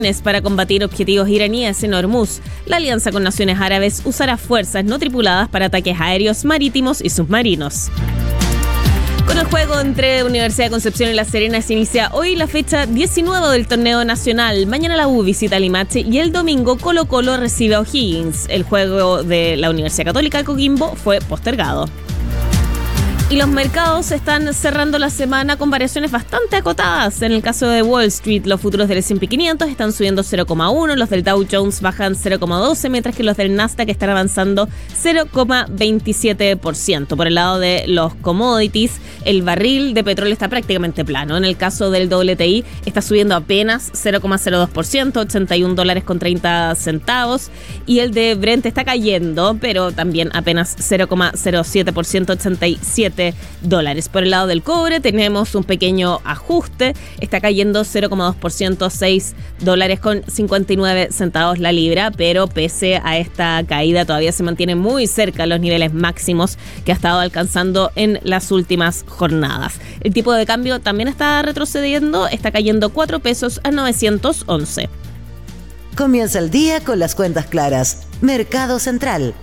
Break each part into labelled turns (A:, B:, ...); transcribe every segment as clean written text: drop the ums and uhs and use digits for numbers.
A: Para combatir objetivos iraníes en Hormuz, la alianza con naciones árabes usará fuerzas no tripuladas para ataques aéreos, marítimos y submarinos. Con el juego entre Universidad de Concepción y La Serena se inicia hoy la fecha 19 del torneo nacional. Mañana la U visita Limache y el domingo Colo-Colo recibe a O'Higgins. El juego de la Universidad Católica de Coquimbo fue postergado. Y los mercados están cerrando la semana con variaciones bastante acotadas. En el caso de Wall Street, los futuros del S&P 500 están subiendo 0,1, los del Dow Jones bajan 0,12, mientras que los del Nasdaq están avanzando 0,27%. Por el lado de los commodities, el barril de petróleo está prácticamente plano. En el caso del WTI, está subiendo apenas 0,02%, $81.30. Y el de Brent está cayendo, pero también apenas 0,07%, $87. Por el lado del cobre tenemos un pequeño ajuste, está cayendo 0,2%, $6.59 la libra, pero pese a esta caída todavía se mantiene muy cerca de los niveles máximos que ha estado alcanzando en las últimas jornadas. El tipo de cambio también está retrocediendo, está cayendo 4 pesos a 911.
B: Comienza el día con las cuentas claras. Mercado Central.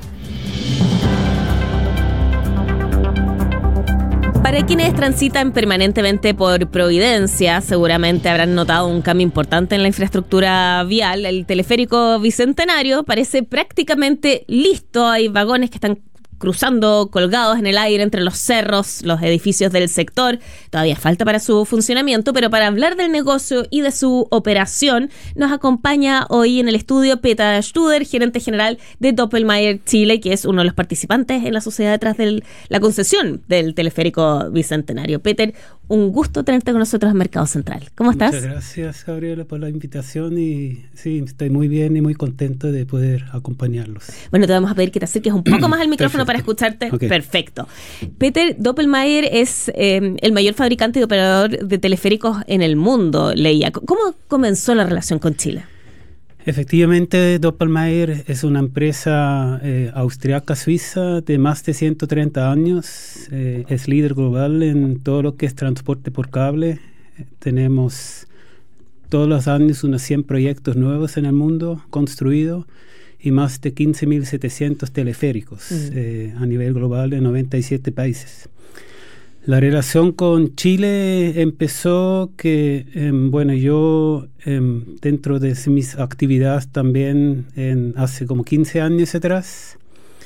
A: Para quienes transitan permanentemente por Providencia, seguramente habrán notado un cambio importante en la infraestructura vial. El teleférico Bicentenario parece prácticamente listo. Hay vagones que están cruzando colgados en el aire entre los cerros, los edificios del sector. Todavía falta para su funcionamiento, pero para hablar del negocio y de su operación, nos acompaña hoy en el estudio Peter Studer, gerente general de Doppelmayr Chile, que es uno de los participantes en la sociedad detrás de la concesión del teleférico Bicentenario. Peter, un gusto tenerte con nosotros en Mercado Central. ¿Cómo estás?
C: Muchas gracias, Gabriela, por la invitación y sí, estoy muy bien y muy contento de poder acompañarlos.
A: Bueno, te vamos a pedir que te acerques un poco más al micrófono para escucharte. Okay. Perfecto. Peter, Doppelmayr es el mayor fabricante y operador de teleféricos en el mundo, leía. ¿Cómo comenzó la relación con Chile?
C: Efectivamente, Doppelmayr es una empresa austriaca suiza de más de 130 años. Es líder global en todo lo que es transporte por cable. Tenemos todos los años unos 100 proyectos nuevos en el mundo construidos y más de 15.700 teleféricos a nivel global en 97 países. La relación con Chile empezó que, yo dentro de mis actividades también hace como 15 años atrás,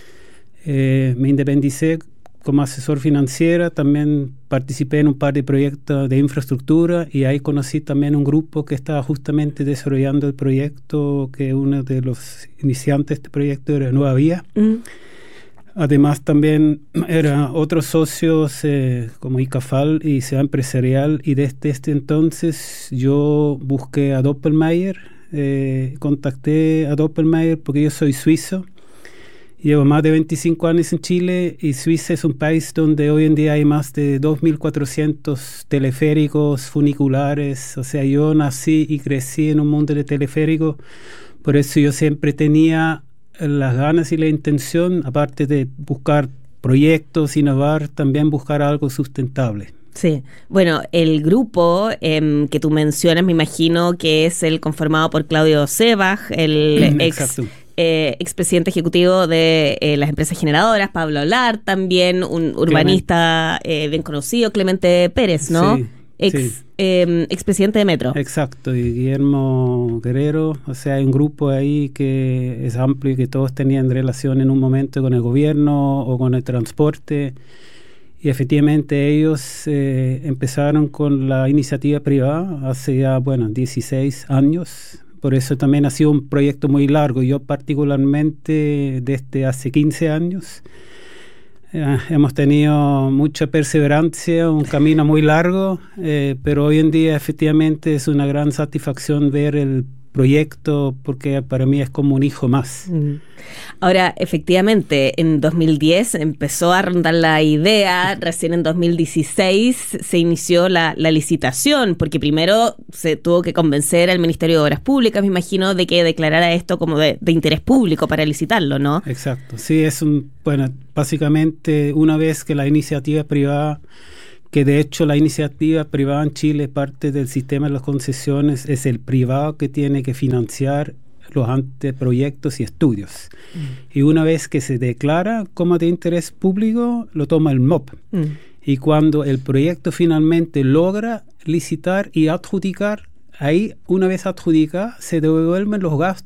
C: me independicé como asesor financiero, también participé en un par de proyectos de infraestructura y ahí conocí también un grupo que estaba justamente desarrollando el proyecto, que uno de los iniciantes de este proyecto era Nueva Vía. Además también eran otros socios como ICAFAL y Ciudad Empresarial, y desde este entonces yo busqué a Doppelmayr, contacté a Doppelmayr porque yo soy suizo, llevo más de 25 años en Chile y Suiza es un país donde hoy en día hay más de 2.400 teleféricos funiculares, o sea, yo nací y crecí en un mundo de teleféricos, por eso yo siempre tenía las ganas y la intención, aparte de buscar proyectos, innovar, también buscar algo sustentable.
A: Sí, bueno, el grupo que tú mencionas, me imagino que es el conformado por Claudio Sebach, el expresidente ejecutivo de las empresas generadoras, Pablo Lar, también un urbanista bien conocido, Clemente Pérez, ¿no?
C: Sí.
A: Expresidente de Metro.
C: Exacto, y Guillermo Guerrero, o sea, hay un grupo ahí que es amplio y que todos tenían relación en un momento con el gobierno o con el transporte, y efectivamente ellos empezaron con la iniciativa privada hace ya, 16 años, por eso también ha sido un proyecto muy largo. Yo particularmente desde hace 15 años hemos tenido mucha perseverancia, un camino muy largo, pero hoy en día efectivamente es una gran satisfacción ver el proyecto porque para mí es como un hijo más.
A: Ahora, efectivamente, en 2010 empezó a rondar la idea, recién en 2016 se inició la licitación, porque primero se tuvo que convencer al Ministerio de Obras Públicas, me imagino, de que declarara esto como de interés público para licitarlo, ¿no?
C: Exacto, sí, básicamente una vez que la iniciativa privada que de hecho la iniciativa privada en Chile, parte del sistema de las concesiones, es el privado que tiene que financiar los anteproyectos y estudios. Y una vez que se declara como de interés público, lo toma el MOP. Y cuando el proyecto finalmente logra licitar y adjudicar, ahí, una vez adjudicada, se devuelven los gastos